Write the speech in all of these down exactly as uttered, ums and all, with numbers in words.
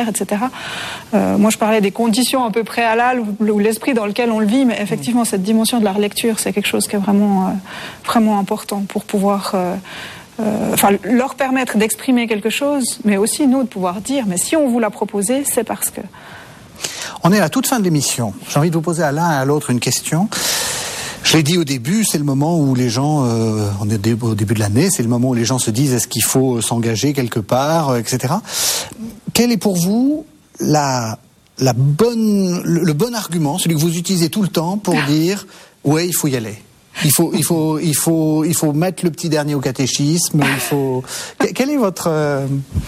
manière, et cetera. Euh, moi, je parlais des conditions un peu préalables ou l'esprit dans lequel on le vit, mais effectivement, cette dimension de la relecture, c'est quelque chose qui est vraiment, euh, vraiment important pour pouvoir... Euh, Euh, enfin, leur permettre d'exprimer quelque chose, mais aussi nous de pouvoir dire, mais si on vous l'a proposé, c'est parce que... On est à la toute fin de l'émission. J'ai envie de vous poser à l'un et à l'autre une question. Je l'ai dit au début, c'est le moment où les gens, euh, on est au début de l'année, c'est le moment où les gens se disent est-ce qu'il faut s'engager quelque part, et cetera. Quel est pour vous la, la bonne, le, le bon argument, celui que vous utilisez tout le temps pour dire ouais, il faut y aller? Il faut, il faut, il faut, il faut mettre le petit dernier au catéchisme. Il faut. Quel est votre euh...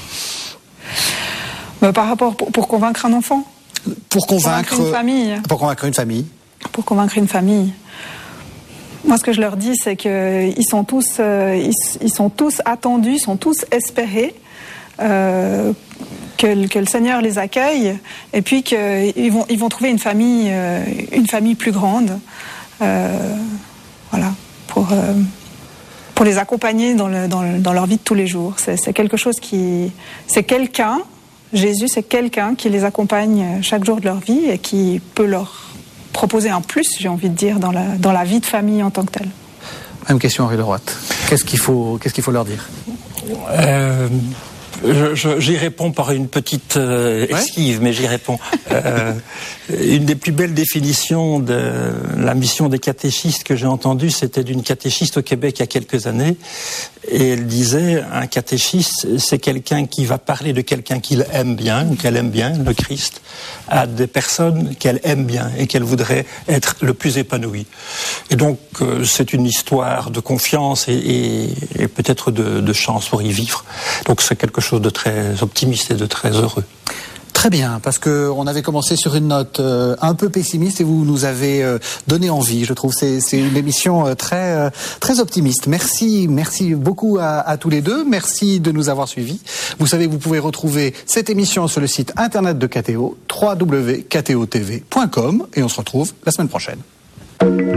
bah, par rapport pour, pour convaincre un enfant, pour convaincre, pour convaincre une famille, pour convaincre une famille, pour convaincre une famille. Moi, ce que je leur dis, c'est que ils sont tous, euh, ils, ils sont tous attendus, ils sont tous espérés. Euh, que, que le Seigneur les accueille et puis qu'ils vont, ils vont trouver une famille, euh, une famille plus grande. Euh, Voilà, pour, euh, pour les accompagner dans, le, dans, le, dans leur vie de tous les jours. C'est, c'est quelque chose qui... C'est quelqu'un, Jésus, c'est quelqu'un qui les accompagne chaque jour de leur vie et qui peut leur proposer un plus, j'ai envie de dire, dans la, dans la vie de famille en tant que telle. Même question, Henri Leroy. Qu'est-ce qu'il faut, qu'est-ce qu'il faut leur dire? euh... Je, je, j'y réponds par une petite euh, esquive, ouais. mais j'y réponds. Euh, une des plus belles définitions de la mission des catéchistes que j'ai entendue, c'était d'une catéchiste au Québec il y a quelques années, et elle disait, un catéchiste, c'est quelqu'un qui va parler de quelqu'un qu'il aime bien, ou qu'elle aime bien, le Christ, à des personnes qu'elle aime bien et qu'elle voudrait être le plus épanouie. Et donc, euh, c'est une histoire de confiance et, et, et peut-être de, de chance pour y vivre. Donc, c'est quelque chose de très optimiste et de très heureux. Très bien, parce que on avait commencé sur une note euh, un peu pessimiste et vous nous avez euh, donné envie. Je trouve c'est c'est une émission euh, très euh, très optimiste. Merci, merci beaucoup à, à tous les deux. Merci de nous avoir suivis. Vous savez, vous pouvez retrouver cette émission sur le site internet de K T O, w w w point k t o t v point com, et on se retrouve la semaine prochaine.